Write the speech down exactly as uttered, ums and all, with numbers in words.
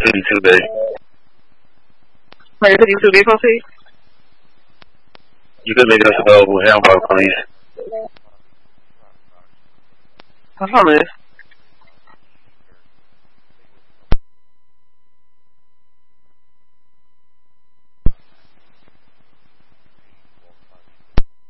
fifty-two, baby. Wait, fifty-two vehicle seat? You could make us available. Hamburg police. What's on this?